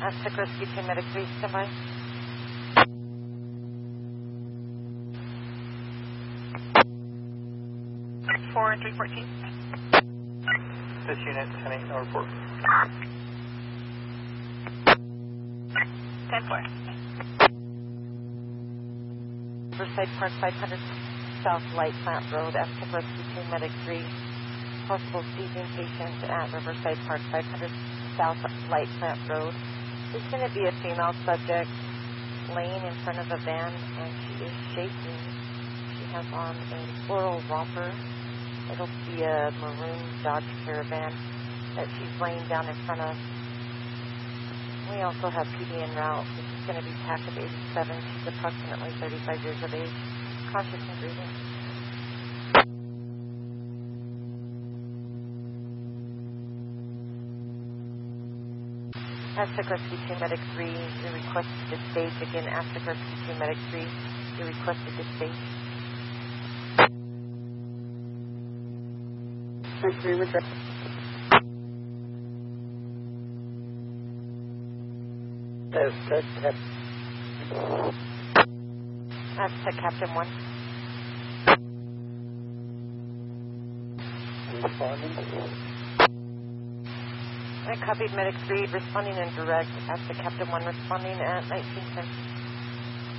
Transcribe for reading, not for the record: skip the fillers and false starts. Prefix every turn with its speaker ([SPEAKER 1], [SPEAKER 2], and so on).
[SPEAKER 1] Aztec Rescue Team Medic 3, stand by.
[SPEAKER 2] Four and 314.
[SPEAKER 3] This unit, 10-8, no report.
[SPEAKER 2] 10-4.
[SPEAKER 1] Riverside Park 500 South Light Plant Road, Aztec Rescue Team Medic 3. Possible seizing patient at Riverside Park 500 South Light Plant Road. There's going to be a female subject laying in front of a van and she is shaking. She has on a floral romper. It'll be a maroon Dodge Caravan that she's laying down in front of. We also have PD en route. This is going to be TAC of 87. She's approximately 35 years of age. Conscious and breathing. Aztec Rescue Team Medic 3, you're requested to stage. Again, Aztec Rescue Team Medic 3, you're requested to stage.
[SPEAKER 4] Three with
[SPEAKER 1] Aztec Captain 1.
[SPEAKER 4] Responding.
[SPEAKER 1] I copied Medic 3, responding in direct. Aztec Captain 1 responding at 1910.